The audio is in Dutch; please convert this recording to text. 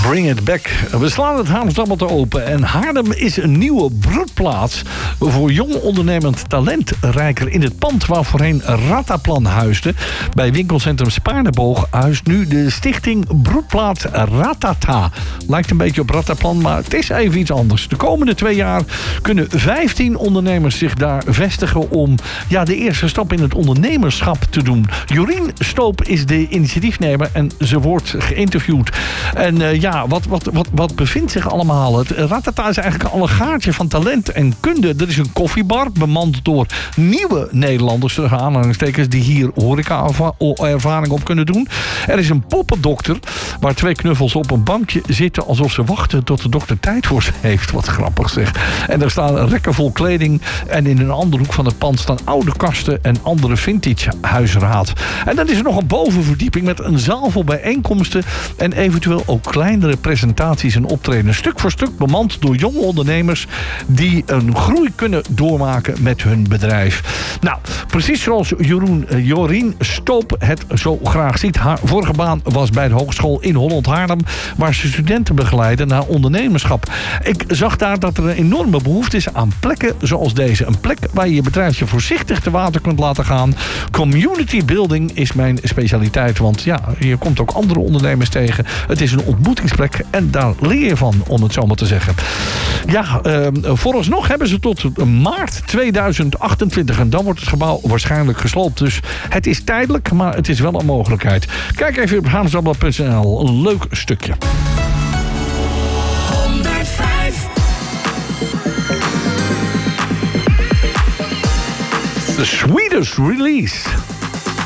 Bring It Back. We slaan het Haarlemsdagblad open. En Haarlem is een nieuwe broedplaats voor jong ondernemend talentrijker. In het pand waar voorheen Rataplan huisde, bij winkelcentrum Spaarneboog, huist nu de stichting Broedplaats Ratata. Lijkt een beetje op Rataplan, maar het is even iets anders. De komende 2 jaar kunnen 15 ondernemers zich daar vestigen om de eerste stap in het ondernemerschap te doen. Jorien Stoop is de initiatiefnemer en ze wordt geïnterviewd. En wat bevindt zich allemaal? Het Ratata is eigenlijk een allegaartje van talent en kunde. Er is een koffiebar, bemand door nieuwe Nederlanders, tussen aanhalingstekens, die hier horeca-ervaring op kunnen doen. Er is een poppendokter, waar 2 knuffels op een bankje zitten alsof ze wachten tot de dokter tijd voor ze heeft. Wat grappig zeg. En er staan rekken vol kleding en in een andere hoek van het pand staan oude kasten en andere vintage huisraad. En dan is er nog een bovenverdieping met een zaal vol bijeenkomsten en eventueel ook kleinere presentaties en optredens. Stuk voor stuk bemand door jonge ondernemers die een groei kunnen doormaken met hun bedrijf. Nou, precies zoals Jorien Stoop het zo graag ziet. Haar vorige baan was bij de Hogeschool in Holland-Haarlem, waar ze studenten begeleiden naar ondernemerschap. Ik zag daar dat er een enorme behoefte is aan plekken zoals deze. Een plek waar je je bedrijfje voorzichtig te water kunt laten gaan. Community building is mijn specialiteit, want je komt ook andere ondernemers tegen. Het is een ontmoetingsplek en daar leer je van, om het zo maar te zeggen. Vooralsnog hebben ze tot maart 2028 en dan wordt het gebouw waarschijnlijk gesloopt. Dus het is tijdelijk, maar het is wel een mogelijkheid. Kijk even op haarlemsdagblad.nl. Een leuk stukje. 105. The Swedish Release.